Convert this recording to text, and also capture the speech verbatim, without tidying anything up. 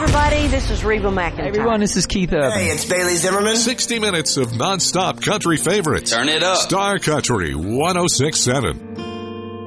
everybody. This is Reba McEntire. Hey, everyone, this is Keith Urban. Hey, it's Bailey Zimmerman. sixty minutes of nonstop country favorites. Turn it up. Star Country one oh six point seven.